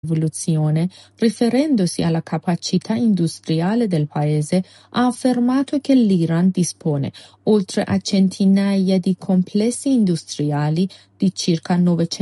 rivoluzione, riferendosi alla capacità industriale del paese, ha affermato che l'Iran dispone, oltre a centinaia di complessi industriali, di circa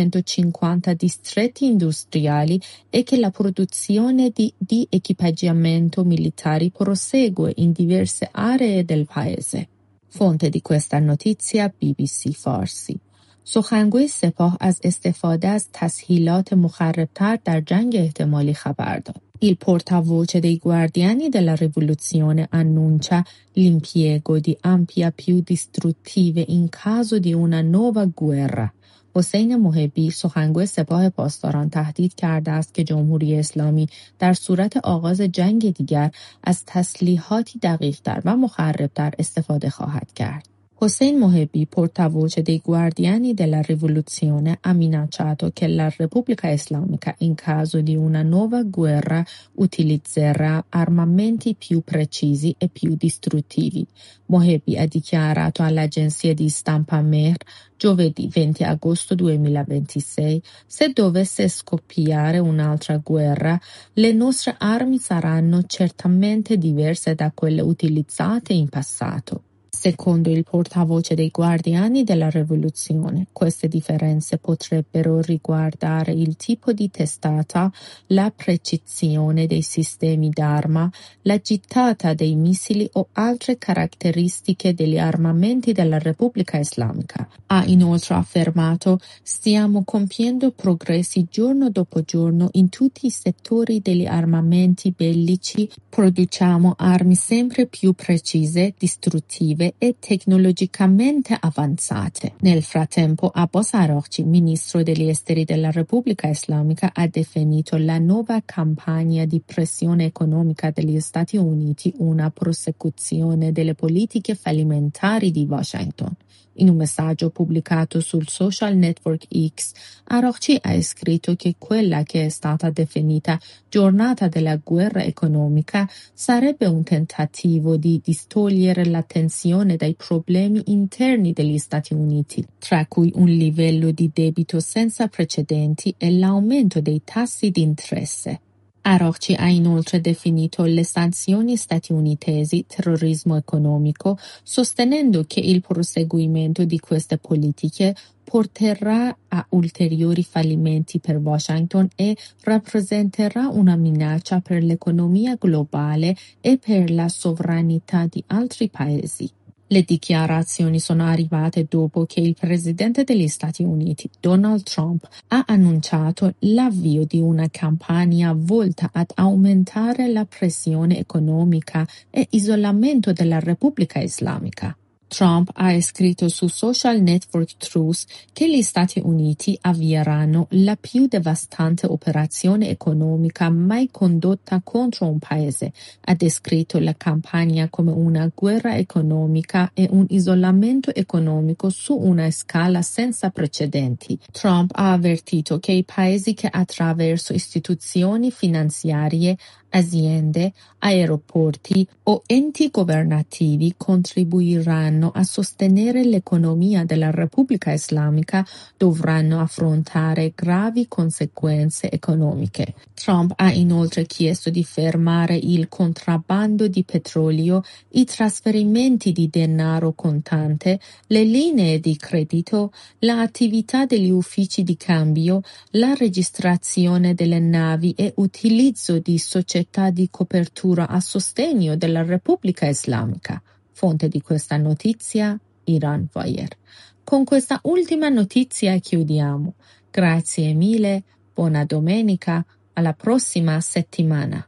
950 distretti industriali e che la produzione di equipaggiamento militari prosegue in diverse aree del paese. fonte di questa notizia BBC فارسی. سخنگوی سپاه از استفاده از تسهیلات مخربتر در جنگ احتمالی خبر داد. Il portavoce dei guardiani della rivoluzione annuncia l'impiego di armi più distruttive in caso di una nuova guerra. حسین محبی سخنگوی سپاه پاسداران تهدید کرده است که جمهوری اسلامی در صورت آغاز جنگ دیگر از تسلیحاتی دقیق‌تر و مخرب‌تر استفاده خواهد کرد. Hossein Mohebi, portavoce dei Guardiani della Rivoluzione, ha minacciato che la Repubblica Islamica, in caso di una nuova guerra, utilizzerà armamenti più precisi e più distruttivi. Mohebi ha dichiarato all'agenzia di stampa Mehr giovedì 20 agosto 2026: se dovesse scoppiare un'altra guerra, le nostre armi saranno certamente diverse da quelle utilizzate in passato. Secondo il portavoce dei Guardiani della Rivoluzione, queste differenze potrebbero riguardare il tipo di testata, la precisione dei sistemi d'arma, la gittata dei missili o altre caratteristiche degli armamenti della Repubblica Islamica. Ha inoltre affermato: stiamo compiendo progressi giorno dopo giorno in tutti i settori degli armamenti bellici, produciamo armi sempre più precise, distruttive e tecnologicamente avanzate. Nel frattempo, Abbas Araghchi, ministro degli esteri della Repubblica Islamica, ha definito la nuova campagna di pressione economica degli Stati Uniti una prosecuzione delle politiche fallimentari di Washington. In un messaggio pubblicato sul social network X, Araghchi ha scritto che quella che è stata definita giornata della guerra economica sarebbe un tentativo di distogliere l'attenzione dai problemi interni degli Stati Uniti, tra cui un livello di debito senza precedenti e l'aumento dei tassi di interesse. Araghchi ha inoltre definito le sanzioni statunitensi terrorismo economico, sostenendo che il proseguimento di queste politiche porterà a ulteriori fallimenti per Washington e rappresenterà una minaccia per l'economia globale e per la sovranità di altri paesi. Le dichiarazioni sono arrivate dopo che il presidente degli Stati Uniti, Donald Trump, ha annunciato l'avvio di una campagna volta ad aumentare la pressione economica e isolamento della Repubblica Islamica. Trump ha scritto su social network Truth che gli Stati Uniti avvieranno la più devastante operazione economica mai condotta contro un paese. Ha descritto la campagna come una guerra economica e un isolamento economico su una scala senza precedenti. Trump ha avvertito che i paesi che attraverso istituzioni finanziarie, aziende, aeroporti o enti governativi contribuiranno a sostenere l'economia della Repubblica Islamica dovranno affrontare gravi conseguenze economiche. Trump ha inoltre chiesto di fermare il contrabbando di petrolio, i trasferimenti di denaro contante, le linee di credito, l'attività degli uffici di cambio, la registrazione delle navi e utilizzo di società di copertura a sostegno della Repubblica Islamica. Fonte di questa notizia, Iran Wire. Con questa ultima notizia chiudiamo. Grazie mille, buona domenica, alla prossima settimana.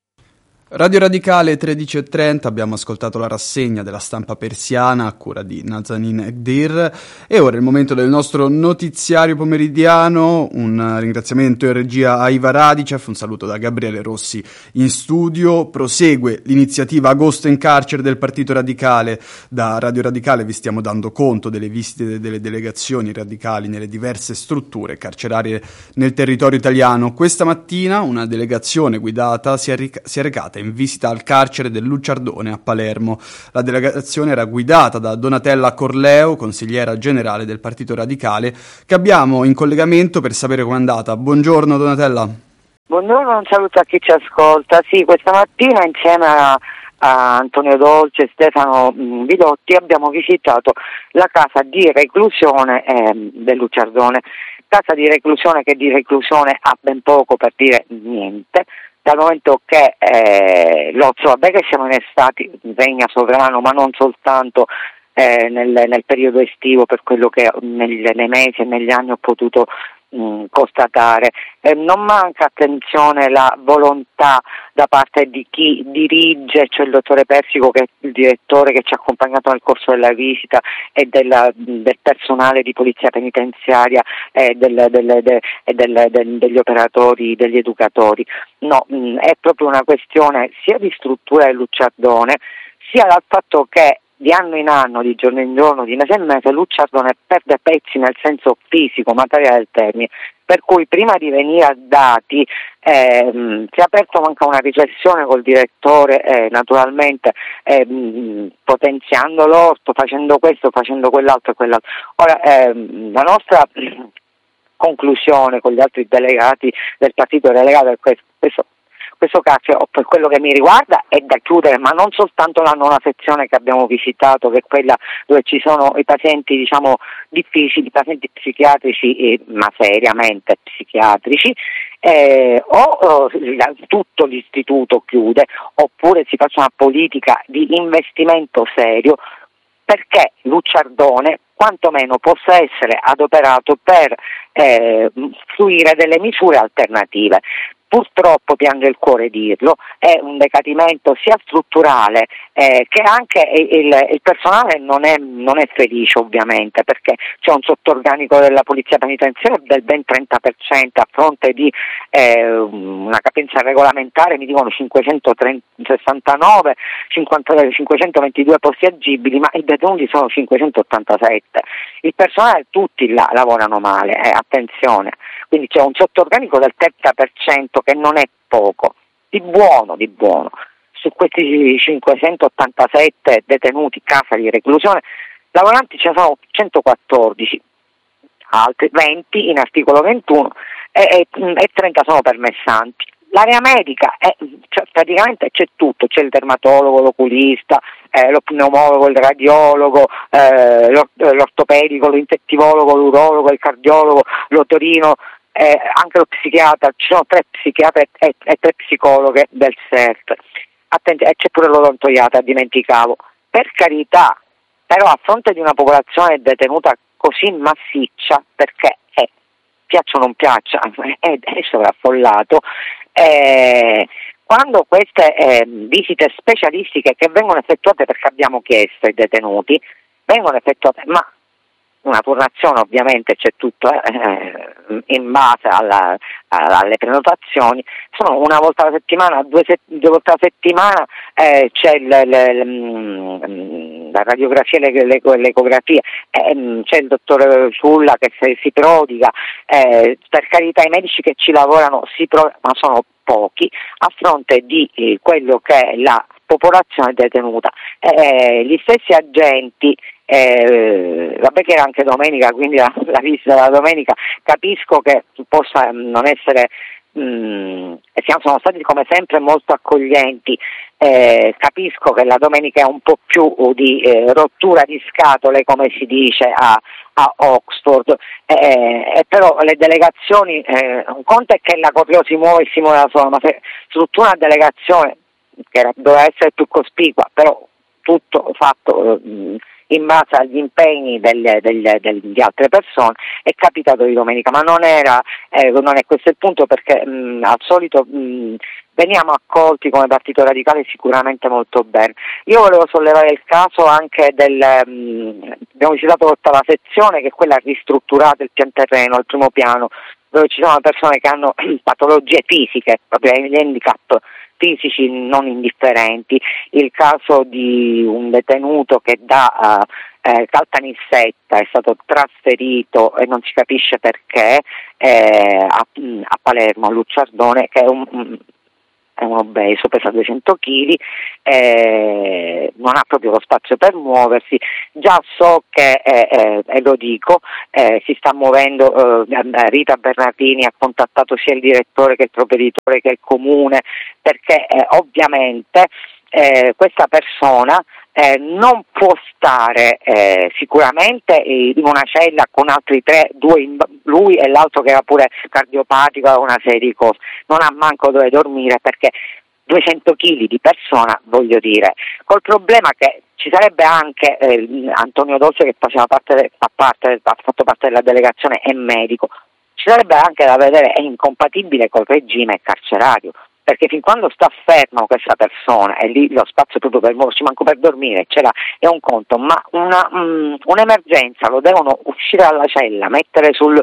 Radio Radicale 13:30, abbiamo ascoltato la rassegna della stampa persiana a cura di Nazanin Ekdir e ora è il momento del nostro notiziario pomeridiano. Un ringraziamento in regia a Iva Radicev, un saluto da Gabriele Rossi in studio. Prosegue l'iniziativa Agosto in carcere del Partito Radicale. Da Radio Radicale vi stiamo dando conto delle visite delle delegazioni radicali nelle diverse strutture carcerarie nel territorio italiano. Questa mattina una delegazione guidata si è recata in visita al carcere del Lucciardone a Palermo. La delegazione era guidata da Donatella Corleo, consigliera generale del Partito Radicale, che abbiamo in collegamento per sapere com'è andata. Buongiorno Donatella. Buongiorno, un saluto a chi ci ascolta. Sì, questa mattina insieme a Antonio Dolce e Stefano Vidotti abbiamo visitato la casa di reclusione del Lucciardone. Casa di reclusione che di reclusione ha ben poco, per dire niente, dal momento che l'Ozzo, vabbè che siamo in estate, regna sovrano, ma non soltanto nel periodo estivo, per quello che nei mesi e negli anni ho potuto constatare. Non manca, attenzione, la volontà da parte di chi dirige, cioè il dottore Persico, che è il direttore che ci ha accompagnato nel corso della visita, e del personale di polizia penitenziaria e degli operatori, degli educatori. No, è proprio una questione sia di struttura del Lucciardone, sia dal fatto che di anno in anno, di giorno in giorno, di mese in mese, Lucciardone perde pezzi nel senso fisico, materiale del termine, per cui prima di venire a dati si è aperto anche una riflessione col direttore, naturalmente potenziando l'orto, facendo questo, facendo quell'altro e quell'altro. Ora, la nostra conclusione con gli altri delegati del partito delegato è questo carcere, per quello che mi riguarda, è da chiudere, ma non soltanto la nona sezione che abbiamo visitato, che è quella dove ci sono i pazienti, diciamo, difficili, i pazienti psichiatrici, ma seriamente psichiatrici, o tutto l'istituto chiude, oppure si faccia una politica di investimento serio perché Lucciardone quantomeno possa essere adoperato per fruire delle misure alternative. Purtroppo, piange il cuore dirlo, è un decadimento sia strutturale che anche il personale non è felice, ovviamente, perché c'è un sottorganico della polizia penitenziaria del ben 30% a fronte di una capienza regolamentare, mi dicono 569, 522 posti agibili, ma i detenuti sono 587. Il personale tutti là lavorano male, attenzione. Quindi c'è un sottorganico del 30% che non è poco, di buono. Su questi 587 detenuti, casa di reclusione, lavoranti ce ne sono 114, altri 20 in articolo 21 e 30 sono permessanti. L'area medica praticamente c'è tutto, c'è il dermatologo, l'oculista, lo pneumologo, il radiologo, l'ortopedico, l'infettivologo, l'urologo, il cardiologo, l'otorino, anche lo psichiatra. Ci sono 3 psichiatri e 3 psicologhe del CERT. Attenti, c'è pure l'odontoiatra, dimenticavo. Per carità, però a fronte di una popolazione detenuta così massiccia, perché piaccia o non piaccia, è sovraffollato, quando queste visite specialistiche che vengono effettuate, perché abbiamo chiesto ai detenuti, vengono effettuate, ma una turnazione ovviamente c'è tutto in base alle prenotazioni, sono una volta alla settimana, due volte alla settimana, c'è la radiografia e l'ecografia, c'è il dottor Sulla che si prodiga, per carità i medici che ci lavorano ma sono pochi a fronte di quello che è la popolazione detenuta. Gli stessi agenti, vabbè che era anche domenica, quindi la visita della domenica, capisco che possa non essere, sono stati come sempre molto accoglienti, capisco che la domenica è un po' più di rottura di scatole, come si dice a Oxford, però le delegazioni, un conto è che la Correo si muove e si muove da sola, ma se struttura una delegazione che doveva essere più cospicua, però tutto fatto in base agli impegni di altre persone, è capitato di domenica, ma non è questo il punto, perché al solito veniamo accolti come Partito Radicale sicuramente molto bene. Io volevo sollevare il caso anche abbiamo visitato l'ottava sezione, che è quella ristrutturata, il pian terreno, al primo piano, dove ci sono persone che hanno patologie fisiche, proprio gli handicap fisici non indifferenti. Il caso di un detenuto che da Caltanissetta è stato trasferito, e non si capisce perché, a Palermo, a Lucciardone, che è un obeso, pesa 200 kg, non ha proprio lo spazio per muoversi. Già so che, e lo dico, si sta muovendo, Rita Bernardini ha contattato sia il direttore che il provveditore che il comune, perché ovviamente questa persona non può stare sicuramente in una cella con altri tre, lui e l'altro che era pure cardiopatico, aveva una serie di cose, non ha manco dove dormire perché 200 kg di persona, voglio dire, col problema che ci sarebbe anche Antonio Dolce che ha fatto parte della delegazione, è medico, ci sarebbe anche da vedere, è incompatibile col regime carcerario, perché fin quando sta fermo questa persona e lì lo spazio proprio per muoversi, manco per dormire, ce l'ha, è un conto, ma un'emergenza lo devono uscire dalla cella, mettere sulla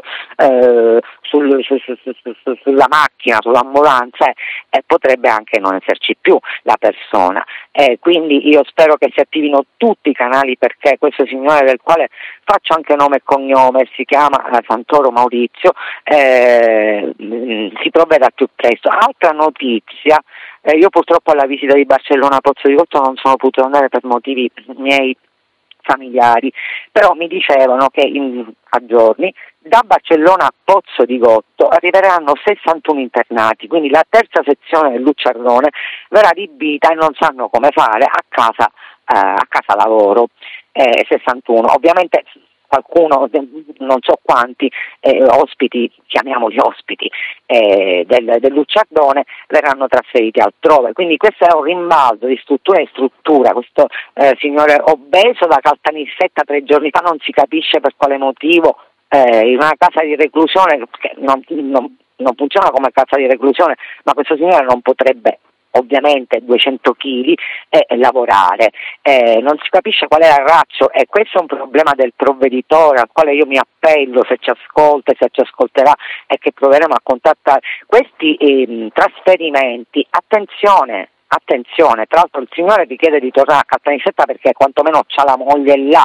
macchina, sull'ambulanza, e potrebbe anche non esserci più la persona. Quindi io spero che si attivino tutti i canali perché questo signore, del quale faccio anche nome e cognome, si chiama Santoro Maurizio, si provveda al più presto. Altra notizia, io purtroppo alla visita di Barcellona Pozzo di Gotto non sono potuto andare per motivi miei familiari, però mi dicevano che a giorni da Barcellona a Pozzo di Gotto arriveranno 61 internati, quindi la terza sezione del Lucciardone verrà adibita e non sanno come fare a casa lavoro, 61. Ovviamente qualcuno, non so quanti ospiti, chiamiamoli ospiti, del Lucciardone verranno trasferiti altrove, quindi questo è un rimbalzo di struttura in struttura. Questo signore obeso da Caltanissetta 3 giorni fa non si capisce per quale motivo in una casa di reclusione, che non funziona come casa di reclusione, ma questo signore non potrebbe ovviamente 200 kg lavorare, non si capisce qual è il razzo, e questo è un problema del provveditore al quale io mi appello, se ci ascolta e se ci ascolterà, e che proveremo a contattare questi trasferimenti. Attenzione, tra l'altro il signore richiede di tornare a Caltanissetta perché quantomeno c'ha la moglie là,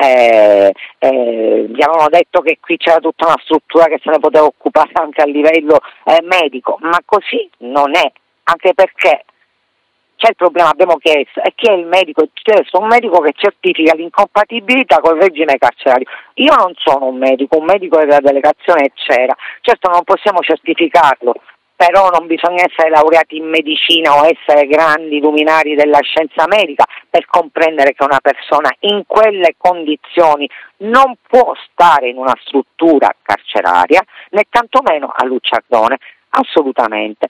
gli avevano detto che qui c'era tutta una struttura che se ne poteva occupare anche a livello medico, ma così non è, anche perché c'è il problema, abbiamo chiesto, e chi è il medico? C'è un medico che certifica l'incompatibilità col regime carcerario. Io non sono un medico della delegazione c'era, certo non possiamo certificarlo, però non bisogna essere laureati in medicina o essere grandi luminari della scienza medica per comprendere che una persona in quelle condizioni non può stare in una struttura carceraria, né tantomeno a Lucciardone. Assolutamente,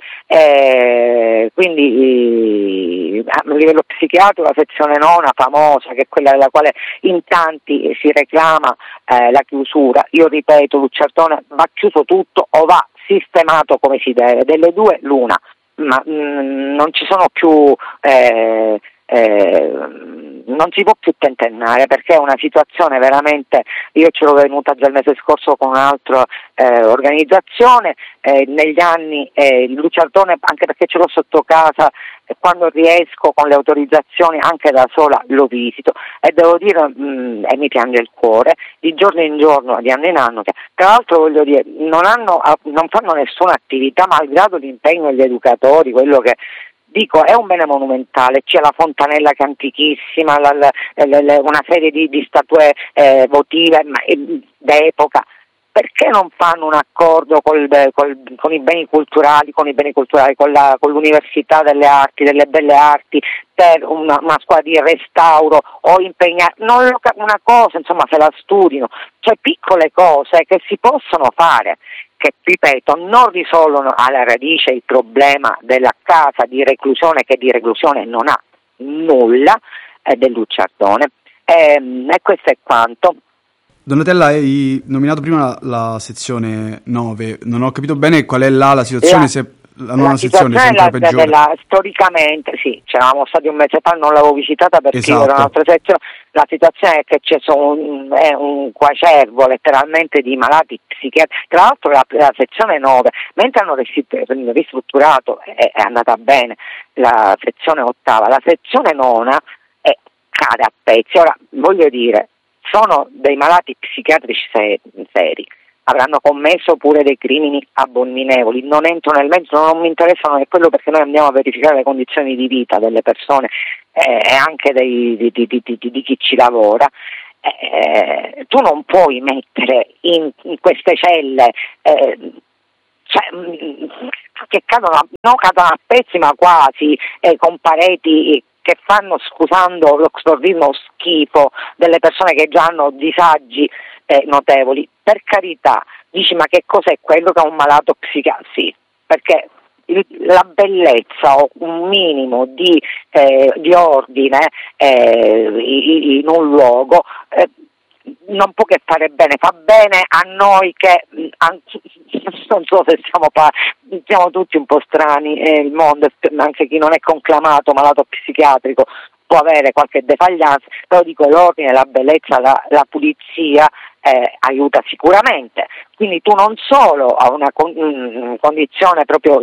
quindi a livello psichiatrico la sezione nona famosa, che è quella della quale in tanti si reclama la chiusura, io ripeto, Lucciardone va chiuso tutto o va sistemato come si deve, delle due l'una, ma non ci sono più non si può più tentennare, perché è una situazione veramente, io ce l'ho venuta già il mese scorso con un'altra organizzazione, negli anni Lucciardone, anche perché ce l'ho sotto casa, quando riesco con le autorizzazioni anche da sola lo visito, e devo dire, e mi piange il cuore, di giorno in giorno, di anno in anno, che tra l'altro voglio dire, non fanno nessuna attività, malgrado l'impegno degli educatori, quello che dico è un bene monumentale, c'è la fontanella che è antichissima, una serie di statue votive d'epoca. Perché non fanno un accordo con i beni culturali, con l'Università delle Arti, delle Belle Arti, per una scuola di restauro, o impegnare una cosa, insomma, se la studino, cioè piccole cose che si possono fare, che ripeto non risolvono alla radice il problema della casa di reclusione, che di reclusione non ha nulla, del Lucciardone, e questo è quanto. Donatella, hai nominato prima la sezione 9, non ho capito bene qual è la situazione, se la nuova sezione sempre peggiore. Storicamente sì, c'eravamo stati un mese fa, non l'avevo visitata perché esatto. Era un'altra sezione. La situazione è che c'è un quacervo letteralmente di malati psichiatrici. Tra l'altro la sezione 9, mentre hanno ristrutturato, è andata bene la sezione 8, la sezione 9 cade a pezzi. Ora voglio dire, sono dei malati psichiatrici seri, avranno commesso pure dei crimini abominevoli. Non entro nel mezzo, non mi interessano, è quello, perché noi andiamo a verificare le condizioni di vita delle persone e anche di chi ci lavora. Tu non puoi mettere in queste celle che cadono a pezzi, ma quasi, con pareti che fanno, scusando l'oxfordismo, schifo, delle persone che già hanno disagi notevoli. Per carità, dici, ma che cos'è quello che è un malato psichiatrico? Sì, perché la bellezza o un minimo di ordine in un luogo non può che fare bene, fa bene a noi che non so se siamo tutti un po' strani, il mondo, anche chi non è conclamato malato psichiatrico può avere qualche defaglianza, però dico, l'ordine, la bellezza, la pulizia aiuta sicuramente. Quindi tu non solo a una condizione proprio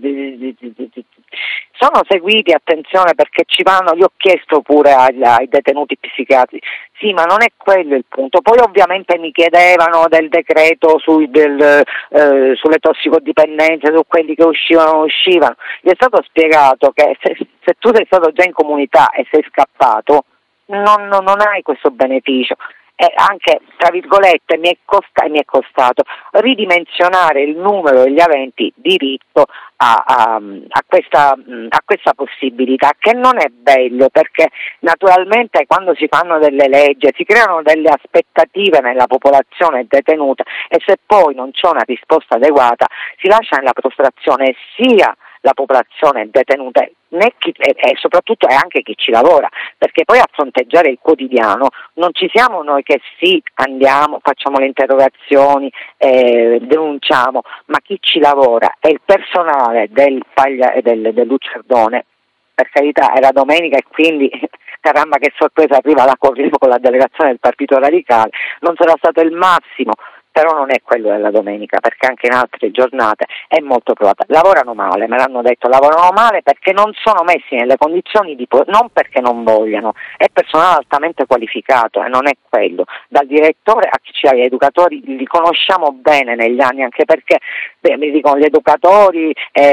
sono seguiti, attenzione, perché ci vanno, gli ho chiesto pure ai detenuti psichiatrici, sì, ma non è quello il punto. Poi ovviamente mi chiedevano del decreto sulle tossicodipendenze, su quelli che uscivano. Gli è stato spiegato che se tu sei stato già in comunità e sei scappato, non hai questo beneficio. E anche, tra virgolette, mi è costato ridimensionare il numero degli aventi diritto a questa possibilità, che non è bello, perché naturalmente quando si fanno delle leggi si creano delle aspettative nella popolazione detenuta, e se poi non c'è una risposta adeguata si lascia nella prostrazione sia la popolazione detenuta e soprattutto è anche chi ci lavora, perché poi a fronteggiare il quotidiano non ci siamo noi che sì, andiamo, facciamo le interrogazioni, denunciamo, ma chi ci lavora è il personale del Lucerdone. Per carità, era domenica e quindi caramba, che sorpresa, arriva la Corriere con la delegazione del Partito Radicale, non sarà stato il massimo, però non è quello della domenica, perché anche in altre giornate è molto provata. Lavorano male, me l'hanno detto, lavorano male perché non sono messi nelle condizioni non perché non vogliano, è personale altamente qualificato e non è quello. Dal direttore a chi ci ha, gli educatori li conosciamo bene negli anni, anche perché mi dicono gli educatori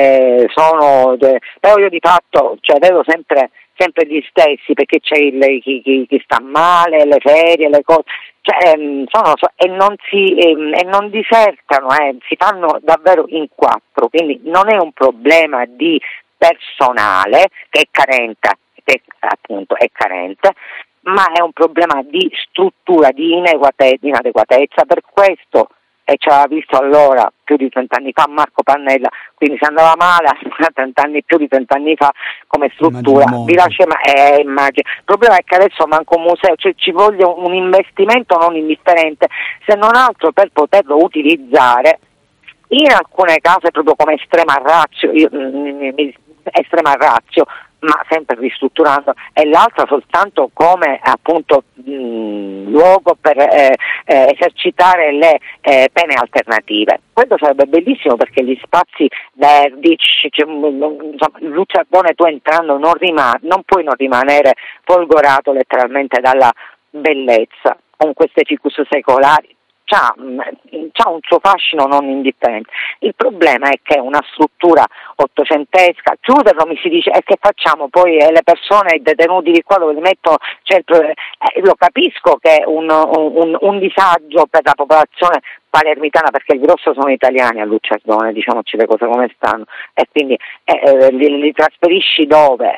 però io di fatto vedo sempre gli stessi, perché c'è chi sta male, le ferie, le cose, e non disertano, si fanno davvero in quattro, quindi non è un problema di personale che è carente, ma è un problema di struttura, di inadeguatezza. Per questo, e ci aveva visto allora più di 30 anni fa Marco Pannella, quindi se andava male più di 30 anni fa come struttura vi lascia, immagino. Il problema è che adesso manca un museo, ci voglia un investimento non indifferente, se non altro per poterlo utilizzare in alcune case proprio come estrema ratio, ma sempre ristrutturando, e l'altra soltanto come appunto luogo per esercitare le pene alternative. Questo sarebbe bellissimo, perché gli spazi verdi, Lucerdone, tu entrando non puoi non rimanere folgorato letteralmente dalla bellezza, con queste ficus secolari. C'ha un suo fascino non indifferente. Il problema è che è una struttura ottocentesca, chiuderlo, mi si dice, e che facciamo poi? Le persone, i detenuti di qua dove li mettono, lo capisco che è un disagio per la popolazione palermitana, perché il grosso sono italiani a Lucerdone, diciamoci le cose come stanno, e quindi li trasferisci dove?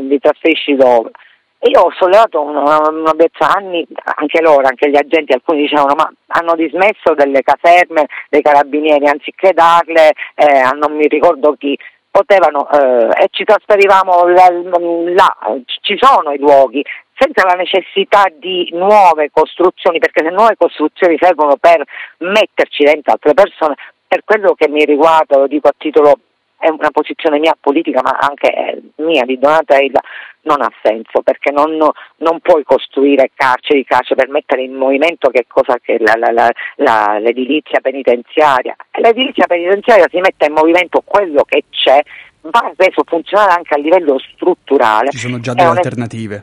Io ho sollevato una bezza anni, anche loro, anche gli agenti, alcuni dicevano ma hanno dismesso delle caserme dei carabinieri, anziché darle a non mi ricordo chi, potevano e ci trasferivamo là, ci sono i luoghi, senza la necessità di nuove costruzioni, perché se nuove costruzioni servono per metterci dentro altre persone, per quello che mi riguarda, lo dico a titolo, è una posizione mia politica, ma anche mia di Donatella, non ha senso, perché non puoi costruire carceri per mettere in movimento che cosa che l'edilizia penitenziaria. L'edilizia penitenziaria si mette in movimento quello che c'è, va reso funzionale anche a livello strutturale. Ci sono già delle alternative.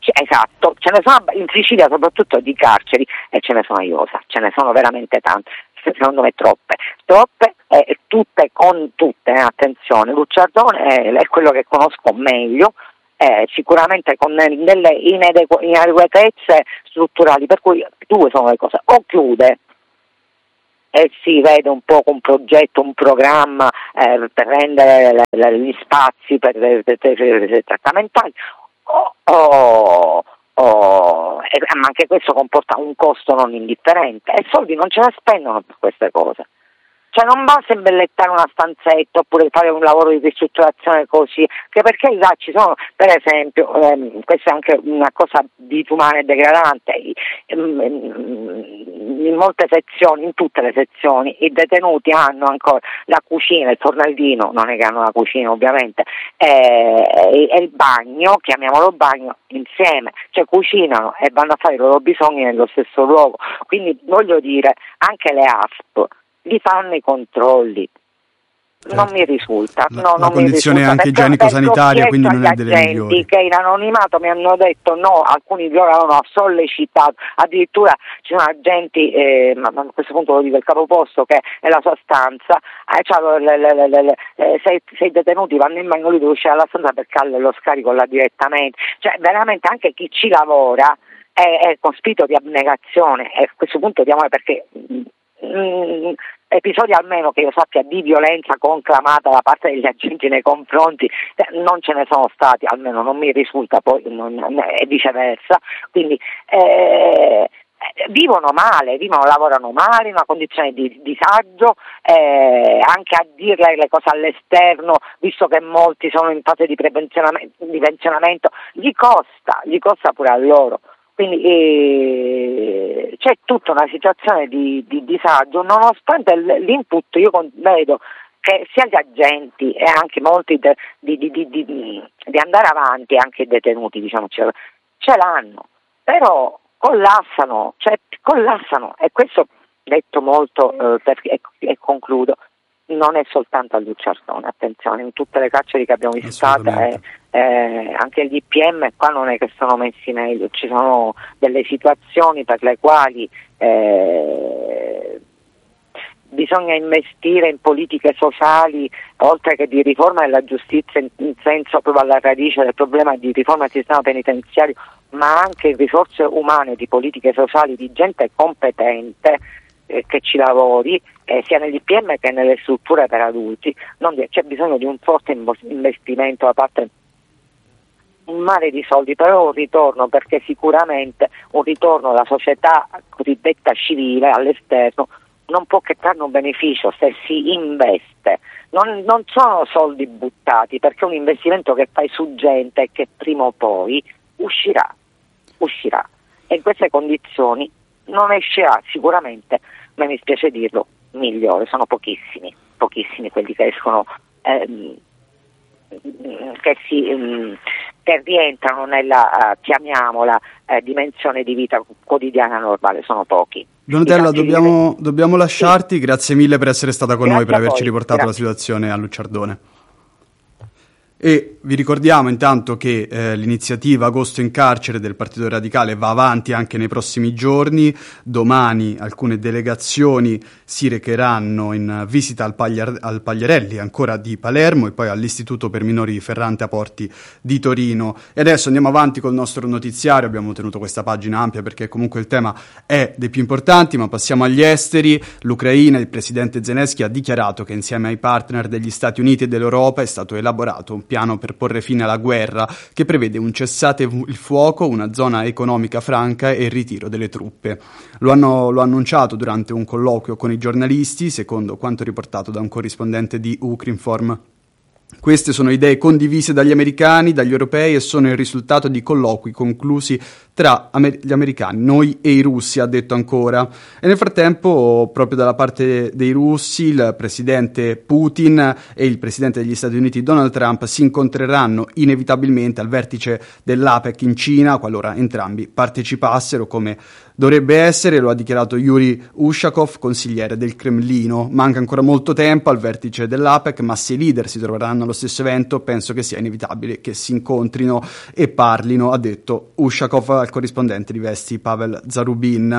Esatto, ce ne sono in Sicilia soprattutto di carceri, e ce ne sono a Iosa, ce ne sono veramente tante. secondo me troppe, tutte, attenzione, Lucciardone è quello che conosco meglio, sicuramente con delle inadeguatezze strutturali, per cui due sono le cose: o chiude e si vede un po' un progetto, un programma per rendere gli spazi per i trattamentali, ma anche questo comporta un costo non indifferente e soldi non ce ne spendono per queste cose. Cioè non basta imbellettare una stanzetta oppure fare un lavoro di ristrutturazione così, che perché là ci sono, per esempio, questa è anche una cosa disumana e degradante, in molte sezioni, in tutte le sezioni, i detenuti hanno ancora la cucina, il fornaldino, non è che hanno la cucina ovviamente, e il bagno, chiamiamolo bagno, insieme, cioè cucinano e vanno a fare i loro bisogni nello stesso luogo, quindi voglio dire, anche le ASP li fanno i controlli. Certo. Non mi risulta. La condizione anche igienico-sanitaria, quindi non è delle migliori. Che in anonimato mi hanno detto no, alcuni di loro hanno sollecitato, addirittura ci sono agenti, ma a questo punto lo dico il capoposto che è la sua stanza, sei detenuti vanno in bagno, lui deve uscire dalla stanza per farle lo scarico là direttamente, cioè veramente anche chi ci lavora è con spirito di abnegazione, e a questo punto diamo perché episodi almeno che io sappia di violenza conclamata da parte degli agenti nei confronti non ce ne sono stati, almeno non mi risulta, poi e viceversa, quindi lavorano male in una condizione di disagio, anche a dirle le cose all'esterno, visto che molti sono in fase di pensionamento, gli costa pure a loro. Quindi c'è tutta una situazione di disagio, nonostante l'input io vedo che sia gli agenti e anche molti di andare avanti, anche i detenuti, diciamo, ce l'hanno, però collassano, e questo detto molto e concludo. Non è soltanto a Lucciardone, attenzione, in tutte le carceri che abbiamo visitato, anche gli IPM qua non è che sono messi meglio, ci sono delle situazioni per le quali bisogna investire in politiche sociali, oltre che di riforma della giustizia in senso proprio alla radice del problema di riforma del sistema penitenziario, ma anche in risorse umane di politiche sociali, di gente competente che ci lavori, sia negli IPM che nelle strutture per adulti. C'è bisogno di un forte investimento da parte, un mare di soldi, però un ritorno, perché sicuramente un ritorno alla società cosiddetta civile all'esterno non può che trarne un beneficio se si investe. Non sono soldi buttati, perché è un investimento che fai su gente che prima o poi uscirà, e in queste condizioni non escerà sicuramente, ma mi spiace dirlo, migliore. Sono pochissimi quelli che escono, che rientrano nella chiamiamola dimensione di vita quotidiana normale, sono pochi. Donatella, dobbiamo lasciarti, sì. Grazie mille per essere stata con noi, per averci riportato la situazione a Lucciardone. E vi ricordiamo intanto che l'iniziativa Agosto in carcere del Partito Radicale va avanti anche nei prossimi giorni. Domani alcune delegazioni si recheranno in visita al Pagliarelli, ancora di Palermo, e poi all'Istituto per Minori di Ferrante a Porti di Torino. E adesso andiamo avanti col nostro notiziario. Abbiamo tenuto questa pagina ampia perché comunque il tema è dei più importanti, ma passiamo agli esteri. L'Ucraina, il presidente Zelensky ha dichiarato che insieme ai partner degli Stati Uniti e dell'Europa è stato elaborato un piano per porre fine alla guerra che prevede un cessate il fuoco, una zona economica franca e il ritiro delle truppe. Lo annunciato durante un colloquio con i giornalisti, secondo quanto riportato da un corrispondente di Ukrinform. Queste sono idee condivise dagli americani, dagli europei, e sono il risultato di colloqui conclusi tra gli americani, noi e i russi, ha detto ancora. E nel frattempo, proprio dalla parte dei russi, il presidente Putin e il presidente degli Stati Uniti Donald Trump si incontreranno inevitabilmente al vertice dell'APEC in Cina, qualora entrambi partecipassero, come dovrebbe essere. Lo ha dichiarato Yuri Ushakov, consigliere del Cremlino. Manca ancora molto tempo al vertice dell'APEC, ma se i leader si troveranno allo stesso evento penso che sia inevitabile che si incontrino e parlino, ha detto Ushakov al corrispondente di Vesti Pavel Zarubin.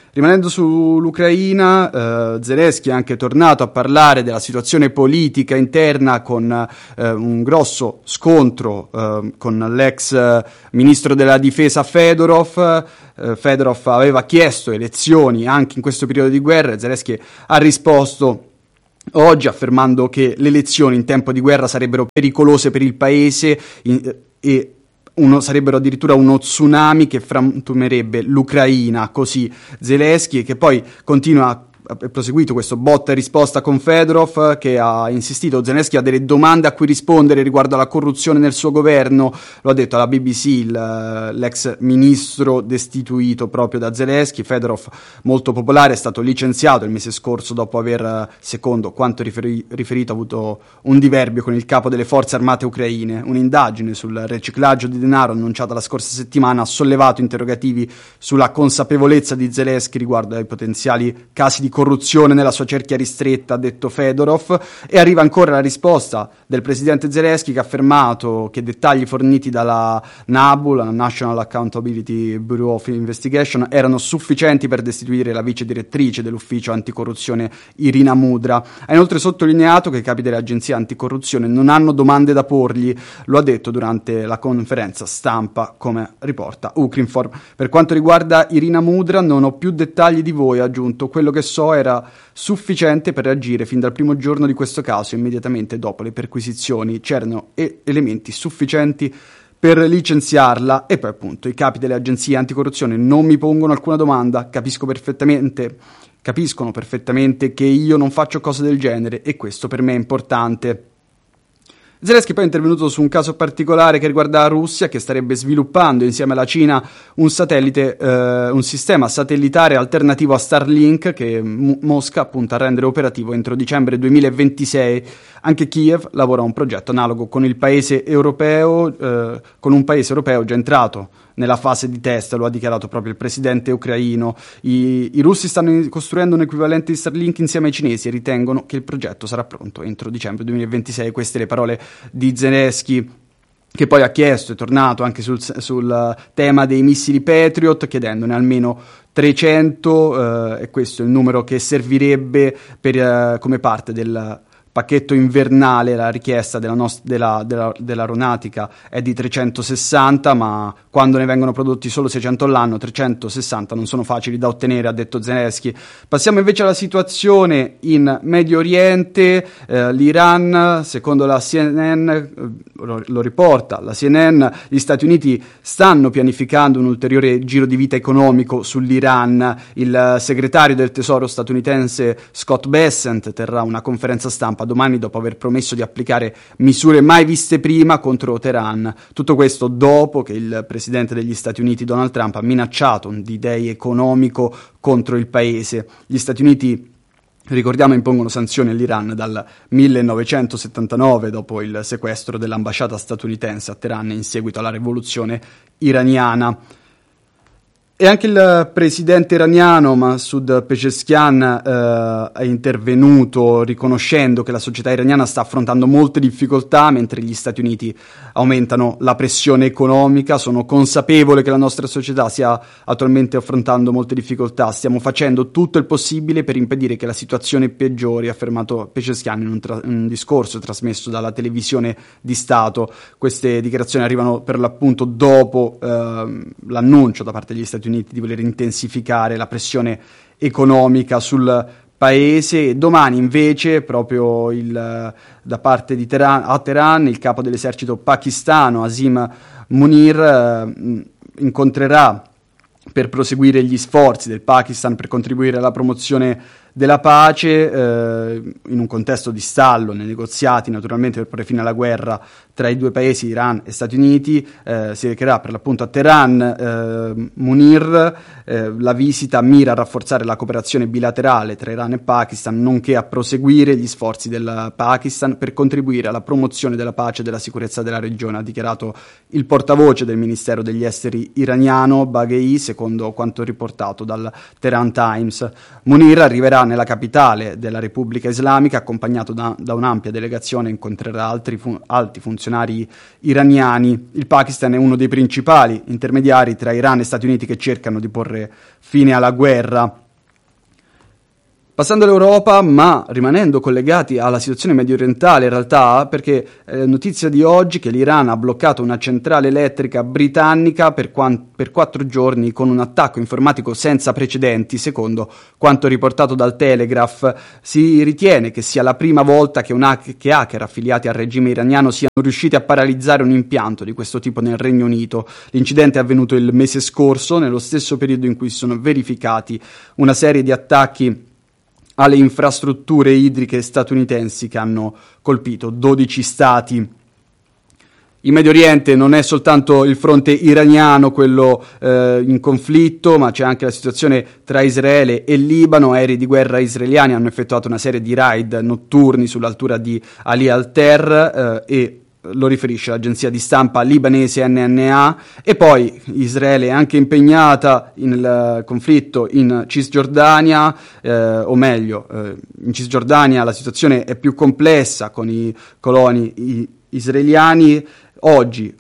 Rimanendo sull'Ucraina, Zelensky è anche tornato a parlare della situazione politica interna con un grosso scontro con l'ex ministro della difesa Fedorov. Fedorov aveva chiesto elezioni anche in questo periodo di guerra e Zelensky ha risposto oggi affermando che le elezioni in tempo di guerra sarebbero pericolose per il paese e sarebbero addirittura uno tsunami che frantumerebbe l'Ucraina, così Zelensky, che poi continua proseguito questo botta e risposta con Fedorov, che ha insistito. Zelensky ha delle domande a cui rispondere riguardo alla corruzione nel suo governo, lo ha detto alla BBC l'ex ministro destituito proprio da Zelensky. Fedorov, molto popolare, è stato licenziato il mese scorso dopo aver, secondo quanto riferito, avuto un diverbio con il capo delle forze armate ucraine. Un'indagine sul riciclaggio di denaro annunciata la scorsa settimana ha sollevato interrogativi sulla consapevolezza di Zelensky riguardo ai potenziali casi di corruzione nella sua cerchia ristretta, ha detto Fedorov. E arriva ancora la risposta del presidente Zelensky, che ha affermato che dettagli forniti dalla NABU, la National Accountability Bureau of Investigation, erano sufficienti per destituire la vice direttrice dell'ufficio anticorruzione Irina Mudra. Ha inoltre sottolineato che i capi delle agenzie anticorruzione non hanno domande da porgli, lo ha detto durante la conferenza stampa, come riporta Ukrinform. Per quanto riguarda Irina Mudra non ho più dettagli di voi, ha aggiunto. Quello che so era sufficiente per reagire fin dal primo giorno di questo caso. Immediatamente dopo le perquisizioni c'erano elementi sufficienti per licenziarla. E poi appunto i capi delle agenzie anticorruzione non mi pongono alcuna domanda, capiscono perfettamente che io non faccio cose del genere e questo per me è importante. Zelensky poi è intervenuto su un caso particolare che riguarda la Russia, che starebbe sviluppando insieme alla Cina un sistema satellitare alternativo a Starlink che Mosca punta a rendere operativo entro dicembre 2026. Anche Kiev lavora a un progetto analogo con un paese europeo già entrato nella fase di test, lo ha dichiarato proprio il presidente ucraino. I russi stanno costruendo un equivalente di Starlink insieme ai cinesi e ritengono che il progetto sarà pronto entro dicembre 2026. Queste le parole di Zelensky, che poi ha chiesto, è tornato anche sul tema dei missili Patriot, chiedendone almeno 300, e questo è il numero che servirebbe come parte del pacchetto invernale. La richiesta dell'aeronautica è di 360, ma quando ne vengono prodotti solo 600 all'anno, 360 non sono facili da ottenere, ha detto Zelensky. Passiamo invece alla situazione in Medio Oriente. L'Iran, secondo la CNN, lo riporta la CNN, gli Stati Uniti stanno pianificando un ulteriore giro di vita economico sull'Iran. Il segretario del tesoro statunitense Scott Bessent terrà una conferenza stampa domani dopo aver promesso di applicare misure mai viste prima contro Teheran. Tutto questo dopo che il presidente degli Stati Uniti Donald Trump ha minacciato un D-Day economico contro il paese. Gli Stati Uniti, ricordiamo, impongono sanzioni all'Iran dal 1979 dopo il sequestro dell'ambasciata statunitense a Teheran in seguito alla rivoluzione iraniana. E anche il presidente iraniano Masoud Pezeshkian è intervenuto riconoscendo che la società iraniana sta affrontando molte difficoltà mentre gli Stati Uniti aumentano la pressione economica. Sono consapevole che la nostra società stia attualmente affrontando molte difficoltà. Stiamo facendo tutto il possibile per impedire che la situazione peggiori, ha affermato Pezeshkian in un discorso trasmesso dalla televisione di Stato. Queste dichiarazioni arrivano per l'appunto dopo l'annuncio da parte degli Stati Uniti di voler intensificare la pressione economica sul paese. Domani invece proprio da parte di Teheran il capo dell'esercito pakistano Asim Munir incontrerà per proseguire gli sforzi del Pakistan per contribuire alla promozione della pace in un contesto di stallo nei negoziati, naturalmente, per porre fine alla guerra tra i due paesi, Iran e Stati Uniti. Si recherà per l'appunto a Teheran. Munir, la visita mira a rafforzare la cooperazione bilaterale tra Iran e Pakistan, nonché a proseguire gli sforzi del Pakistan per contribuire alla promozione della pace e della sicurezza della regione, ha dichiarato il portavoce del Ministero degli Esteri iraniano Baghei, secondo quanto riportato dal Tehran Times. Munir arriverà giungerà nella capitale della Repubblica Islamica accompagnato da un'ampia delegazione, incontrerà alti funzionari iraniani. Il Pakistan è uno dei principali intermediari tra Iran e Stati Uniti che cercano di porre fine alla guerra. Passando all'Europa, ma rimanendo collegati alla situazione mediorientale in realtà, perché notizia di oggi che l'Iran ha bloccato una centrale elettrica britannica per 4 giorni con un attacco informatico senza precedenti, secondo quanto riportato dal Telegraph. Si ritiene che sia la prima volta che hacker affiliati al regime iraniano siano riusciti a paralizzare un impianto di questo tipo nel Regno Unito. L'incidente è avvenuto il mese scorso, nello stesso periodo in cui si sono verificati una serie di attacchi alle infrastrutture idriche statunitensi che hanno colpito 12 stati. Il Medio Oriente non è soltanto il fronte iraniano quello in conflitto, ma c'è anche la situazione tra Israele e Libano. Aerei di guerra israeliani hanno effettuato una serie di raid notturni sull'altura di Ali al-Ter e lo riferisce l'agenzia di stampa libanese NNA. E poi Israele è anche impegnata nel conflitto in Cisgiordania, o meglio, in Cisgiordania la situazione è più complessa con i coloni israeliani. Oggi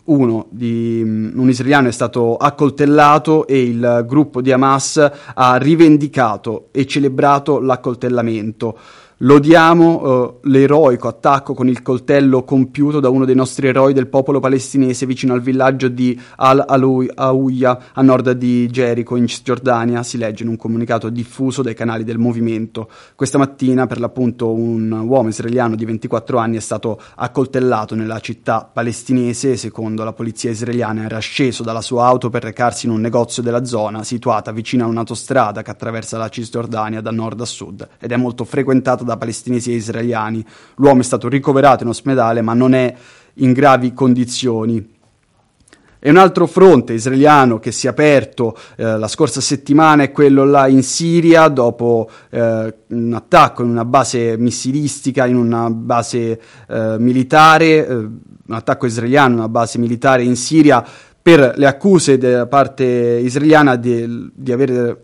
un israeliano è stato accoltellato e il gruppo di Hamas ha rivendicato e celebrato l'accoltellamento. Lodiamo l'eroico attacco con il coltello compiuto da uno dei nostri eroi del popolo palestinese vicino al villaggio di Al-Awiyah a nord di Gerico in Cisgiordania, si legge in un comunicato diffuso dai canali del movimento. Questa mattina, per l'appunto, un uomo israeliano di 24 anni è stato accoltellato nella città palestinese. Secondo la polizia israeliana era sceso dalla sua auto per recarsi in un negozio della zona situata vicino a un'autostrada che attraversa la Cisgiordania da nord a sud ed è molto frequentata da palestinesi e israeliani. L'uomo è stato ricoverato in ospedale ma non è in gravi condizioni. E un altro fronte israeliano che si è aperto la scorsa settimana è quello là in Siria, dopo un attacco in una base missilistica, in una base militare, un attacco israeliano in una base militare in Siria, per le accuse da parte israeliana di avere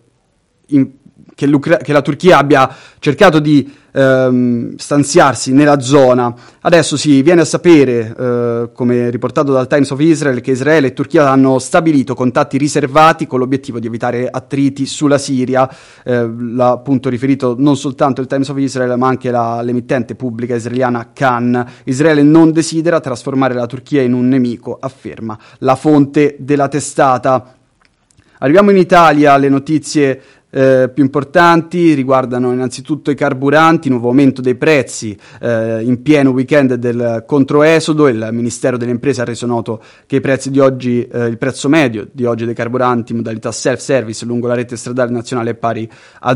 che la Turchia abbia cercato di stanziarsi nella zona. Adesso si viene a sapere, come riportato dal Times of Israel, che Israele e Turchia hanno stabilito contatti riservati con l'obiettivo di evitare attriti sulla Siria. L'ha appunto riferito non soltanto il Times of Israel, ma anche l'emittente pubblica israeliana Kan. Israele non desidera trasformare la Turchia in un nemico, afferma la fonte della testata. Arriviamo in Italia, le notizie più importanti riguardano innanzitutto i carburanti, nuovo aumento dei prezzi in pieno weekend del controesodo. Il Ministero delle Imprese ha reso noto che i prezzi di oggi, il prezzo medio di oggi dei carburanti in modalità self-service lungo la rete stradale nazionale è pari a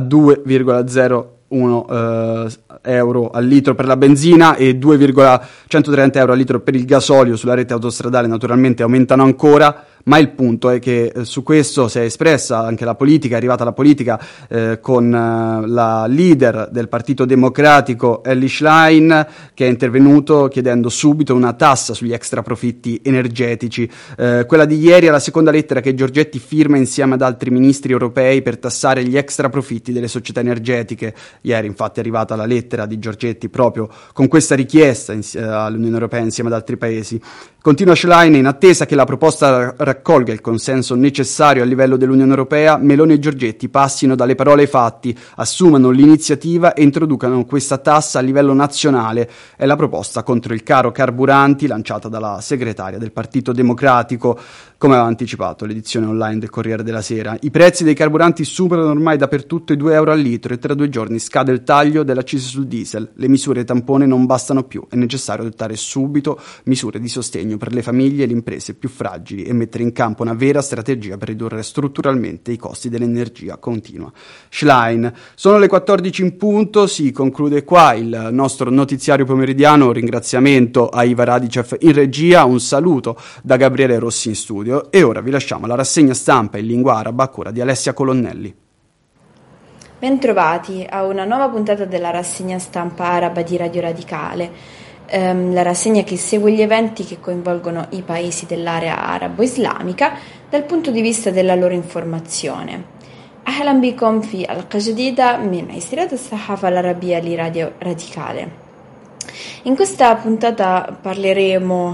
2,01 euro al litro per la benzina e 2,130 euro al litro per il gasolio. Sulla rete autostradale naturalmente aumentano ancora, ma il punto è che su questo si è espressa anche la politica, è arrivata la politica con la leader del Partito Democratico Elly Schlein, che è intervenuto chiedendo subito una tassa sugli extra profitti energetici. Quella di ieri è la seconda lettera che Giorgetti firma insieme ad altri ministri europei per tassare gli extra profitti delle società energetiche. Ieri infatti è arrivata la lettera di Giorgetti proprio con questa richiesta all'Unione Europea insieme ad altri paesi. Continua Schlein: in attesa che la proposta raccolga il consenso necessario a livello dell'Unione Europea, Meloni e Giorgetti passino dalle parole ai fatti, assumano l'iniziativa e introducano questa tassa a livello nazionale. È la proposta contro il caro carburanti lanciata dalla segretaria del Partito Democratico, come aveva anticipato l'edizione online del Corriere della Sera. I prezzi dei carburanti superano ormai dappertutto i 2 euro al litro e tra 2 giorni scade il taglio dell'accisa sul diesel. Le misure tampone non bastano più, è necessario adottare subito misure di sostegno per le famiglie e le imprese più fragili e mettere in campo una vera strategia per ridurre strutturalmente i costi dell'energia, continua Schlein. Sono le 14 in punto, si conclude qua il nostro notiziario pomeridiano. Un ringraziamento a Iva Radicev in regia, un saluto da Gabriele Rossi in studio e ora vi lasciamo alla rassegna stampa in lingua araba a cura di Alessia Colonnelli. Bentrovati a una nuova puntata della rassegna stampa araba di Radio Radicale. La rassegna che segue gli eventi che coinvolgono i paesi dell'area arabo-islamica dal punto di vista della loro informazione. أهلا بكم في حلقة جديدة من عسيرة الصحافة العربية لراديو Radicale. In questa puntata parleremo